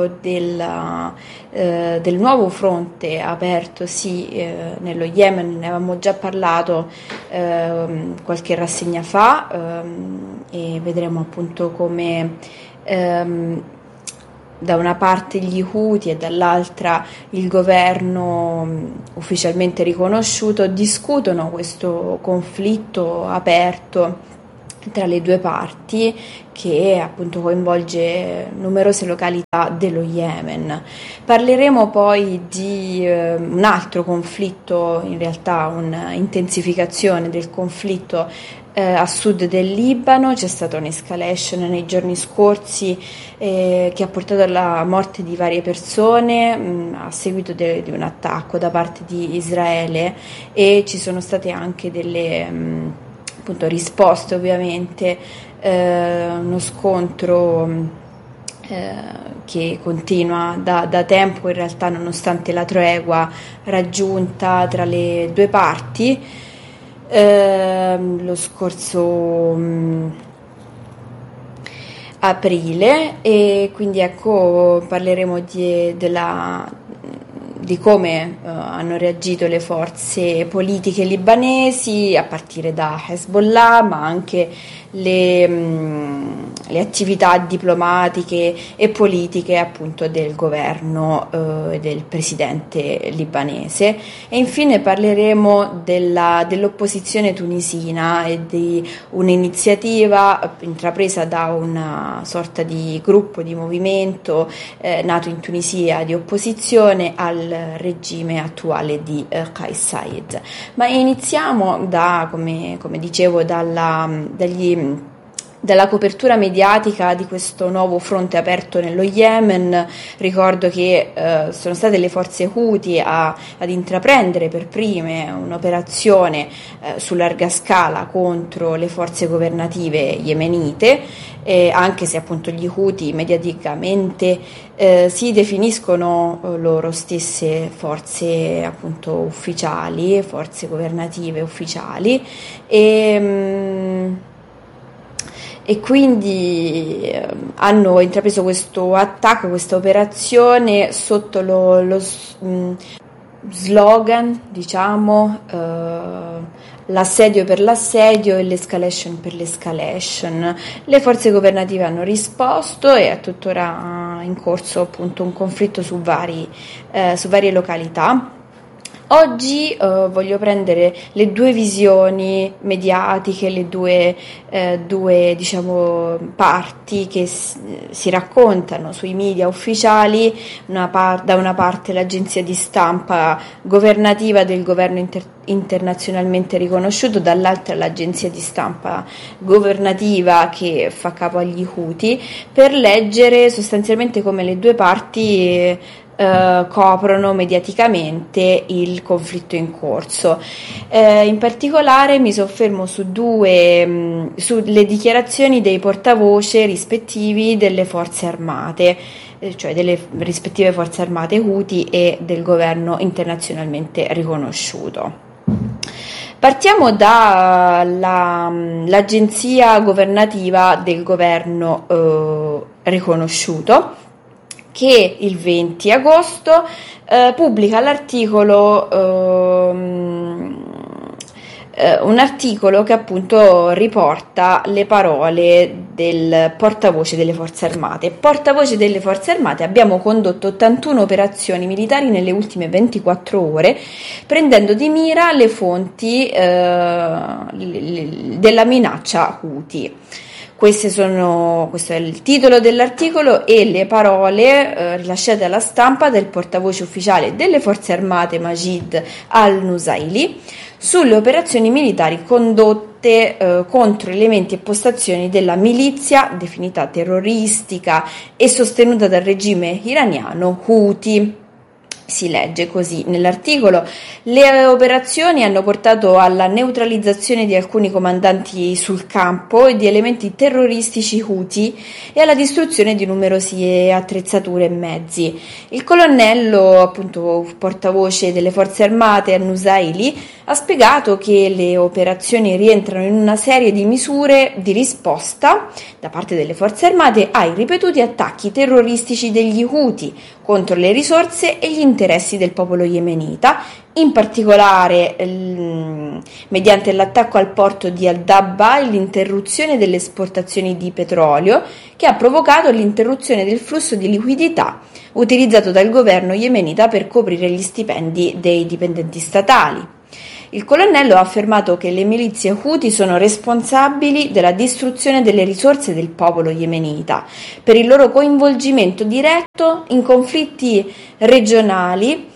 del nuovo fronte apertosi nello Yemen. Ne avevamo già parlato qualche rassegna fa e vedremo appunto come da una parte gli Houthi e dall'altra il governo ufficialmente riconosciuto discutono questo conflitto aperto tra le due parti che appunto coinvolge numerose località dello Yemen. Parleremo poi di un altro conflitto, in realtà un'intensificazione del conflitto a sud del Libano. C'è stata un'escalation nei giorni scorsi che ha portato alla morte di varie persone a seguito di un attacco da parte di Israele, e ci sono state anche delle appunto risposte, ovviamente uno scontro che continua da tempo in realtà, nonostante la tregua raggiunta tra le due parti lo scorso aprile. E quindi ecco, parleremo di come hanno reagito le forze politiche libanesi, a partire da Hezbollah, ma anche le attività diplomatiche e politiche appunto del governo e del presidente libanese. E infine parleremo dell'opposizione tunisina e di un'iniziativa intrapresa da una sorta di gruppo, di movimento nato in Tunisia di opposizione al regime attuale di Kais Saied. Ma iniziamo come dicevo dalla copertura mediatica di questo nuovo fronte aperto nello Yemen. Ricordo che sono state le forze Houthi ad intraprendere per prime un'operazione su larga scala contro le forze governative yemenite, anche se appunto gli Houthi mediaticamente si definiscono loro stesse forze appunto ufficiali, forze governative ufficiali, e quindi hanno intrapreso questo attacco, questa operazione sotto lo slogan, diciamo, l'assedio per l'assedio e l'escalation per l'escalation. Le forze governative hanno risposto e è tuttora in corso appunto un conflitto su varie località. Oggi voglio prendere le due visioni mediatiche, le due diciamo parti che si raccontano sui media ufficiali. Da una parte l'agenzia di stampa governativa del governo internazionalmente riconosciuto, dall'altra l'agenzia di stampa governativa che fa capo agli Houthi, per leggere sostanzialmente come le due parti coprono mediaticamente il conflitto in corso. In particolare mi soffermo sulle dichiarazioni dei portavoce rispettivi delle forze armate, cioè delle rispettive forze armate Houthi e del governo internazionalmente riconosciuto. Partiamo dall'agenzia governativa del governo riconosciuto, che il 20 agosto pubblica un articolo che appunto riporta le parole del portavoce delle forze armate. Portavoce delle forze armate: abbiamo condotto 81 operazioni militari nelle ultime 24 ore, prendendo di mira le fonti della minaccia Houthi. Questo è il titolo dell'articolo e le parole rilasciate alla stampa del portavoce ufficiale delle forze armate Majid al-Nusaili sulle operazioni militari condotte contro elementi e postazioni della milizia definita terroristica e sostenuta dal regime iraniano Houthi. Si legge così nell'articolo: le operazioni hanno portato alla neutralizzazione di alcuni comandanti sul campo e di elementi terroristici Houthi e alla distruzione di numerose attrezzature e mezzi. Il colonnello, appunto portavoce delle forze armate al-Nusaili, ha spiegato che le operazioni rientrano in una serie di misure di risposta da parte delle forze armate ai ripetuti attacchi terroristici degli Houthi contro le risorse e gli interessi del popolo yemenita, in particolare mediante l'attacco al porto di Al-Dabba e l'interruzione delle esportazioni di petrolio, che ha provocato l'interruzione del flusso di liquidità utilizzato dal governo yemenita per coprire gli stipendi dei dipendenti statali. Il colonnello ha affermato che le milizie Houthi sono responsabili della distruzione delle risorse del popolo yemenita per il loro coinvolgimento diretto in conflitti regionali,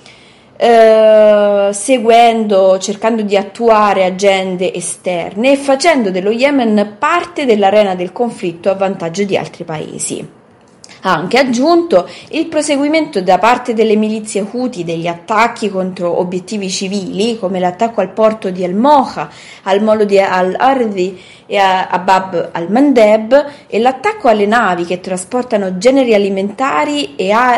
cercando di attuare agende esterne e facendo dello Yemen parte dell'arena del conflitto a vantaggio di altri paesi. Ha anche aggiunto il proseguimento da parte delle milizie Houthi degli attacchi contro obiettivi civili, come l'attacco al porto di Al-Mocha, al molo di Al-Ardi e a Bab al-Mandeb, e l'attacco alle navi che trasportano generi alimentari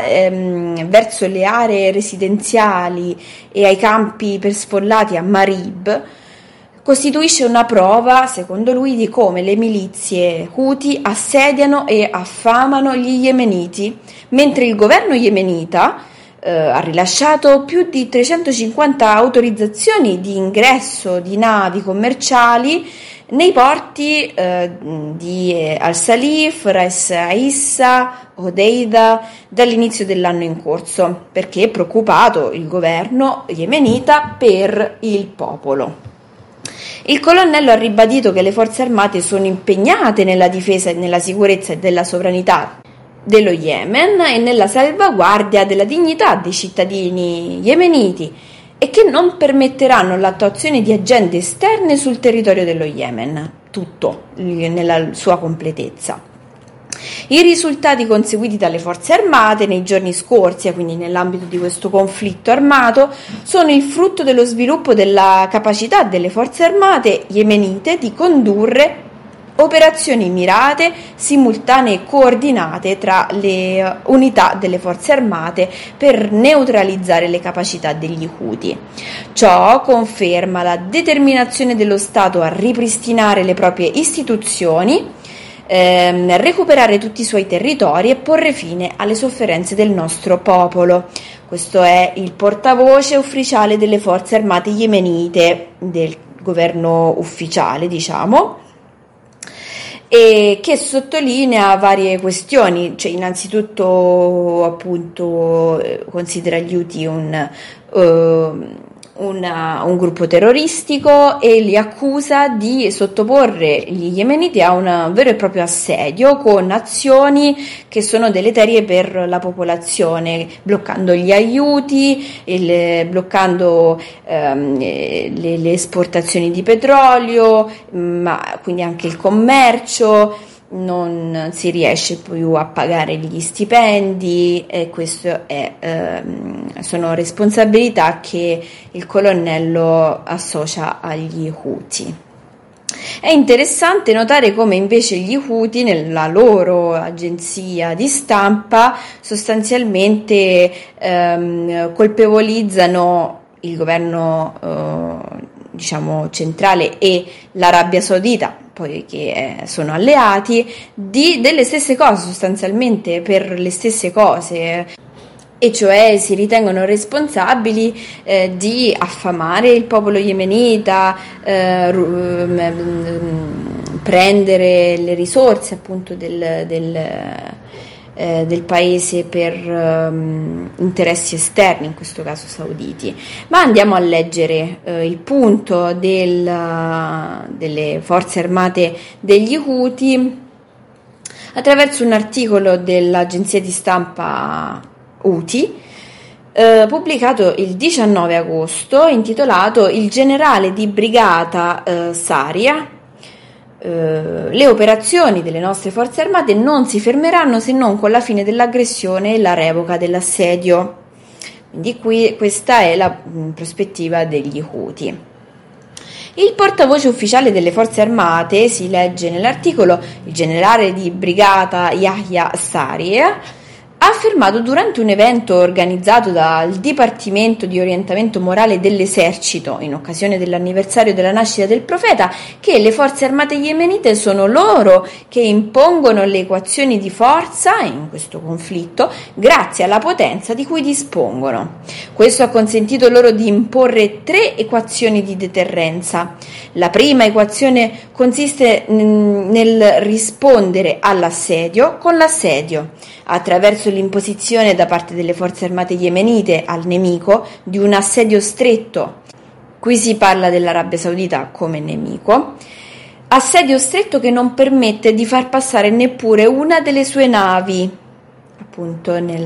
verso le aree residenziali e ai campi per sfollati a Marib, costituisce una prova, secondo lui, di come le milizie Houthi assediano e affamano gli yemeniti, mentre il governo yemenita ha rilasciato più di 350 autorizzazioni di ingresso di navi commerciali nei porti di Al-Salif, Ras Aissa, Hodeida dall'inizio dell'anno in corso, perché è preoccupato il governo yemenita per il popolo. Il colonnello ha ribadito che le forze armate sono impegnate nella difesa e nella sicurezza e della sovranità dello Yemen e nella salvaguardia della dignità dei cittadini yemeniti e che non permetteranno l'attuazione di agende esterne sul territorio dello Yemen, tutto nella sua completezza. I risultati conseguiti dalle forze armate nei giorni scorsi, quindi nell'ambito di questo conflitto armato, sono il frutto dello sviluppo della capacità delle forze armate yemenite di condurre operazioni mirate, simultanee e coordinate tra le unità delle forze armate per neutralizzare le capacità degli Houthi. Ciò conferma la determinazione dello Stato a ripristinare le proprie istituzioni, recuperare tutti i suoi territori e porre fine alle sofferenze del nostro popolo. Questo è il portavoce ufficiale delle forze armate yemenite, del governo ufficiale, diciamo, e che sottolinea varie questioni. Cioè, innanzitutto, appunto, considera gli Houthi un gruppo terroristico e li accusa di sottoporre gli yemeniti a un vero e proprio assedio con azioni che sono deleterie per la popolazione, bloccando gli aiuti, bloccando le esportazioni di petrolio, ma quindi anche il commercio. Non si riesce più a pagare gli stipendi e questo sono responsabilità che il colonnello associa agli Houthi. È interessante notare come invece gli Houthi nella loro agenzia di stampa sostanzialmente colpevolizzano il governo centrale e l'Arabia Saudita, poi che sono alleati, delle stesse cose, sostanzialmente per le stesse cose, e cioè si ritengono responsabili di affamare il popolo yemenita, prendere le risorse appunto del paese per interessi esterni, in questo caso sauditi. Ma andiamo a leggere il punto delle forze armate degli Houthi attraverso un articolo dell'agenzia di stampa Houthi pubblicato il 19 agosto, intitolato "Il generale di brigata Saria. Le operazioni delle nostre forze armate non si fermeranno se non con la fine dell'aggressione e la revoca dell'assedio". Quindi questa è la prospettiva degli Houthi. Il portavoce ufficiale delle forze armate, si legge nell'articolo, il generale di brigata Yahya Saree, ha affermato durante un evento organizzato dal Dipartimento di Orientamento Morale dell'Esercito in occasione dell'anniversario della nascita del profeta che le forze armate yemenite sono loro che impongono le equazioni di forza in questo conflitto grazie alla potenza di cui dispongono. Questo ha consentito loro di imporre 3 equazioni di deterrenza. La prima equazione consiste nel rispondere all'assedio con l'assedio, attraverso l'imposizione da parte delle forze armate yemenite al nemico di un assedio stretto. Qui si parla dell'Arabia Saudita come nemico. Assedio stretto che non permette di far passare neppure una delle sue navi, appunto nei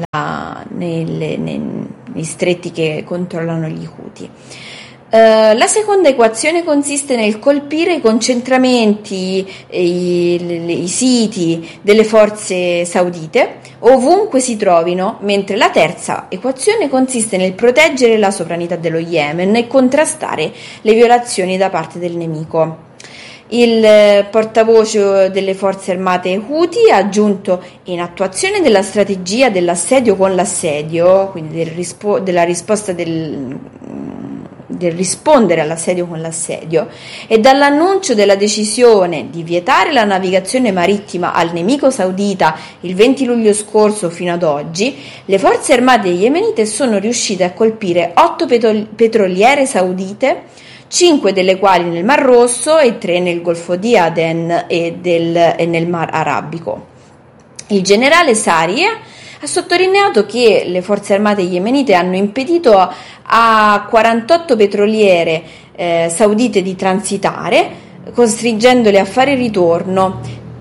stretti che controllano gli Houthi. La seconda equazione consiste nel colpire i concentramenti, i siti delle forze saudite ovunque si trovino, mentre la terza equazione consiste nel proteggere la sovranità dello Yemen e contrastare le violazioni da parte del nemico. Il portavoce delle forze armate Houthi ha aggiunto: in attuazione della strategia dell'assedio con l'assedio, quindi della risposta del rispondere all'assedio con l'assedio, e dall'annuncio della decisione di vietare la navigazione marittima al nemico saudita il 20 luglio scorso fino ad oggi, le forze armate yemenite sono riuscite a colpire 8 petroliere saudite, 5 delle quali nel Mar Rosso e 3 nel Golfo di Aden e nel Mar Arabico. Il generale Saree ha sottolineato che le forze armate yemenite hanno impedito a 48 petroliere saudite di transitare, costringendole a fare ritorno.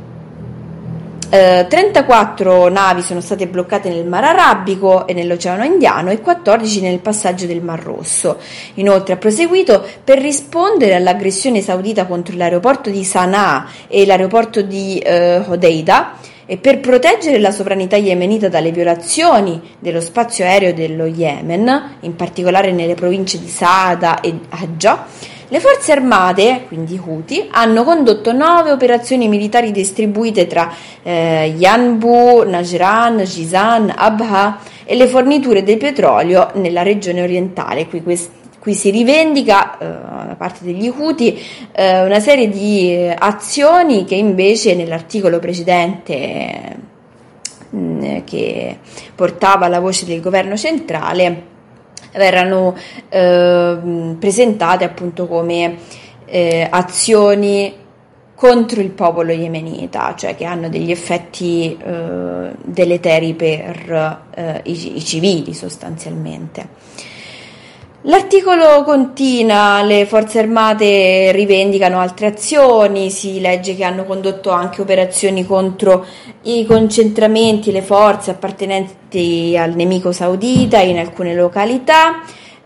34 navi sono state bloccate nel Mar Arabico e nell'Oceano Indiano e 14 nel passaggio del Mar Rosso. Inoltre ha proseguito: per rispondere all'aggressione saudita contro l'aeroporto di Sana'a e l'aeroporto di Hodeida, e per proteggere la sovranità yemenita dalle violazioni dello spazio aereo dello Yemen, in particolare nelle province di Saada e Hajja, le forze armate, quindi Houthi, hanno condotto 9 operazioni militari distribuite tra Yanbu, Najran, Jizan, Abha e le forniture di petrolio nella regione orientale. Qui si rivendica da parte degli Houthi una serie di azioni che invece nell'articolo precedente che portava la voce del governo centrale verranno presentate appunto come azioni contro il popolo yemenita, cioè che hanno degli effetti deleteri per i civili sostanzialmente. L'articolo continua: le forze armate rivendicano altre azioni, si legge che hanno condotto anche operazioni contro i concentramenti, le forze appartenenti al nemico saudita in alcune località,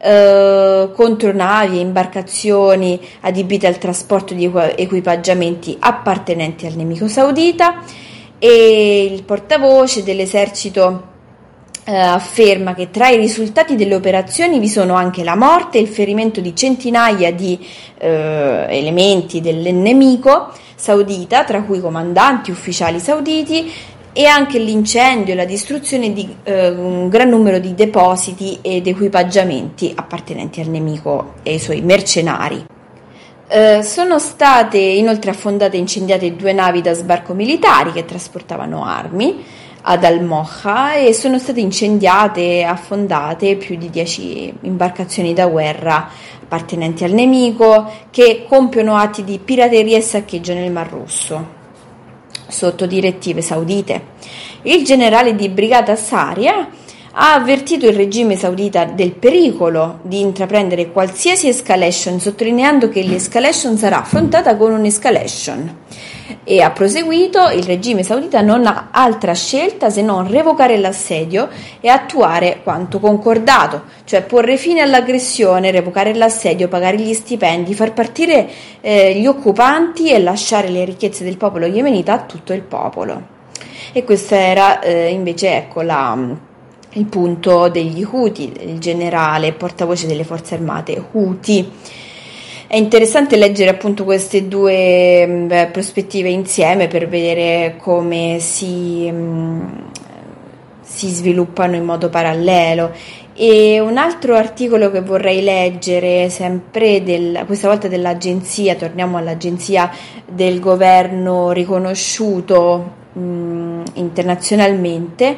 contro navi e imbarcazioni adibite al trasporto di equipaggiamenti appartenenti al nemico saudita, e il portavoce dell'esercito afferma che tra i risultati delle operazioni vi sono anche la morte e il ferimento di centinaia di elementi del nemico saudita, tra cui comandanti ufficiali sauditi, e anche l'incendio e la distruzione di un gran numero di depositi ed equipaggiamenti appartenenti al nemico e ai suoi mercenari. Sono state inoltre affondate e incendiate 2 navi da sbarco militari che trasportavano armi ad Al-Mocha, e sono state incendiate e affondate più di 10 imbarcazioni da guerra appartenenti al nemico che compiono atti di pirateria e saccheggio nel Mar Rosso sotto direttive saudite. Il generale di brigata Saree ha avvertito il regime saudita del pericolo di intraprendere qualsiasi escalation, sottolineando che l'escalation sarà affrontata con un'escalation, e ha proseguito: il regime saudita non ha altra scelta se non revocare l'assedio e attuare quanto concordato, cioè porre fine all'aggressione, revocare l'assedio, pagare gli stipendi, far partire gli occupanti e lasciare le ricchezze del popolo yemenita a tutto il popolo. E questa era invece la il punto degli Houthi, il generale portavoce delle forze armate Houthi. È interessante leggere appunto queste due prospettive insieme per vedere come si sviluppano in modo parallelo. E un altro articolo che vorrei leggere, sempre questa volta dell'agenzia, torniamo all'agenzia del governo riconosciuto internazionalmente,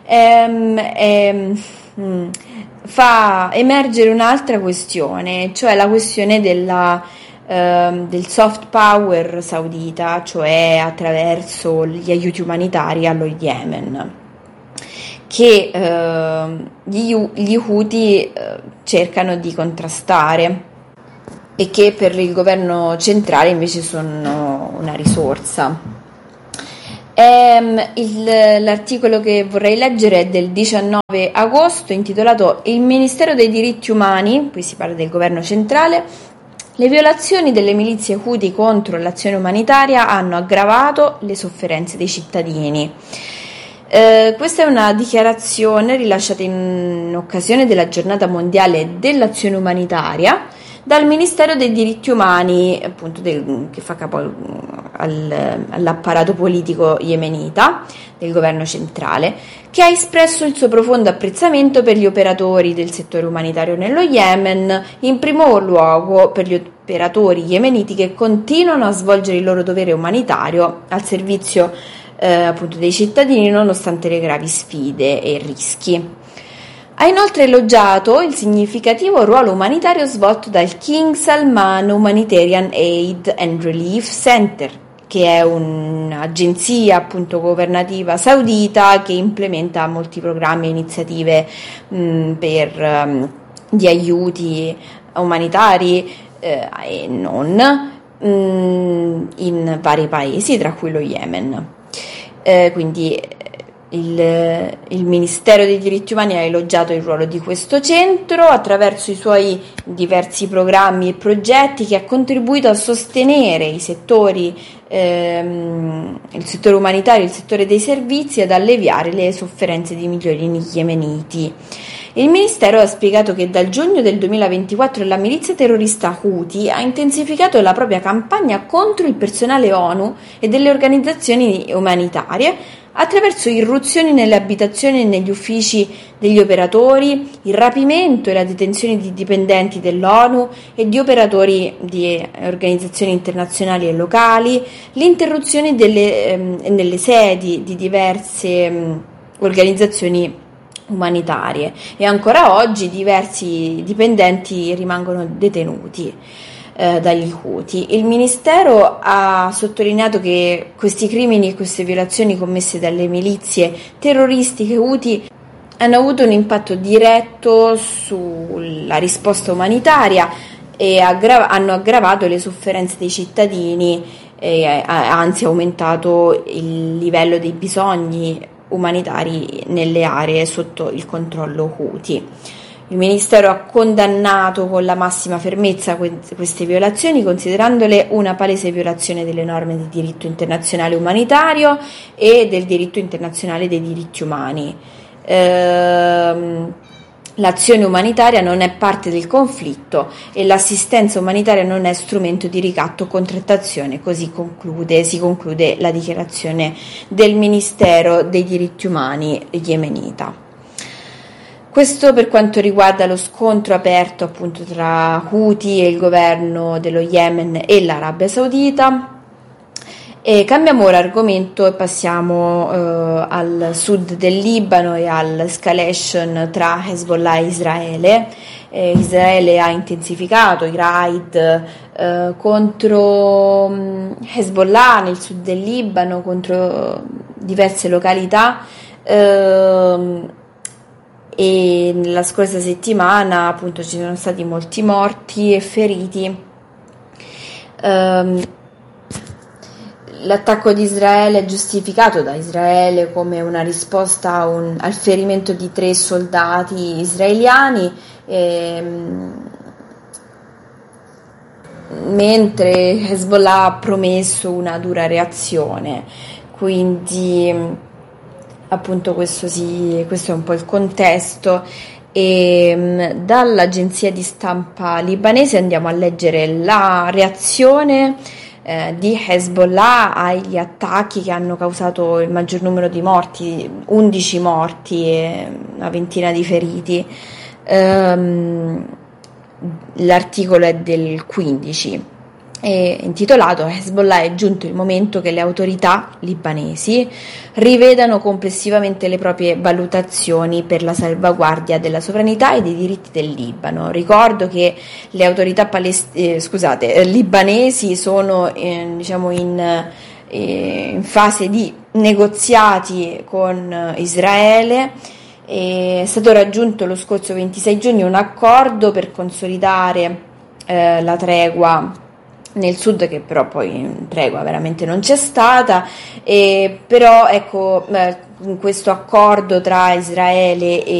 fa emergere un'altra questione, cioè la questione del soft power saudita, cioè attraverso gli aiuti umanitari allo Yemen, che gli Houthi cercano di contrastare e che per il governo centrale invece sono una risorsa. L'articolo che vorrei leggere è del 19 agosto, intitolato "Il Ministero dei diritti umani", qui si parla del governo centrale, "le violazioni delle milizie Houthi contro l'azione umanitaria hanno aggravato le sofferenze dei cittadini". Questa è una dichiarazione rilasciata in occasione della giornata mondiale dell'azione umanitaria dal Ministero dei diritti umani, appunto che fa capo all'apparato politico yemenita del governo centrale, che ha espresso il suo profondo apprezzamento per gli operatori del settore umanitario nello Yemen, in primo luogo per gli operatori yemeniti che continuano a svolgere il loro dovere umanitario al servizio appunto dei cittadini nonostante le gravi sfide e rischi. Ha inoltre elogiato il significativo ruolo umanitario svolto dal King Salman Humanitarian Aid and Relief Center, che è un'agenzia appunto governativa saudita che implementa molti programmi e iniziative per di aiuti umanitari e non in vari paesi, tra cui lo Yemen. Quindi il Ministero dei diritti umani ha elogiato il ruolo di questo centro attraverso i suoi diversi programmi e progetti, che ha contribuito a sostenere i settori, il settore umanitario, il settore dei servizi, ad alleviare le sofferenze di milioni di yemeniti. Il Ministero ha spiegato che dal giugno del 2024 la milizia terrorista Houthi ha intensificato la propria campagna contro il personale ONU e delle organizzazioni umanitarie attraverso irruzioni nelle abitazioni e negli uffici degli operatori, il rapimento e la detenzione di dipendenti dell'ONU e di operatori di organizzazioni internazionali e locali, l'interruzione nelle sedi di diverse organizzazioni umanitarie, e ancora oggi diversi dipendenti rimangono detenuti dagli Houthi. Il Ministero ha sottolineato che questi crimini e queste violazioni commesse dalle milizie terroristiche Houthi hanno avuto un impatto diretto sulla risposta umanitaria e hanno aggravato le sofferenze dei cittadini e anzi aumentato il livello dei bisogni umanitari nelle aree sotto il controllo Houthi. Il Ministero ha condannato con la massima fermezza queste violazioni, considerandole una palese violazione delle norme del diritto internazionale umanitario e del diritto internazionale dei diritti umani. L'azione umanitaria non è parte del conflitto e l'assistenza umanitaria non è strumento di ricatto o contrattazione, si conclude la dichiarazione del Ministero dei diritti umani yemenita. Questo per quanto riguarda lo scontro aperto appunto tra Houthi e il governo dello Yemen e l'Arabia Saudita. E cambiamo ora argomento e passiamo al sud del Libano e all'escalation tra Hezbollah e Israele. Israele ha intensificato i raid contro Hezbollah nel sud del Libano, contro diverse località, e nella scorsa settimana appunto ci sono stati molti morti e feriti. L'attacco di Israele è giustificato da Israele come una risposta al ferimento di 3 soldati israeliani, mentre Hezbollah ha promesso una dura reazione. Quindi appunto questo è un po' il contesto. E dall'agenzia di stampa libanese andiamo a leggere la reazione di Hezbollah agli attacchi che hanno causato il maggior numero di morti, 11 morti e una ventina di feriti. L'articolo è del 15. È intitolato Hezbollah: è giunto il momento che le autorità libanesi rivedano complessivamente le proprie valutazioni per la salvaguardia della sovranità e dei diritti del Libano. Ricordo che le autorità libanesi sono in fase di negoziati con Israele. È stato raggiunto lo scorso 26 giugno un accordo per consolidare la tregua nel sud, che però poi tregua veramente non c'è stata, però ecco, in questo accordo tra Israele e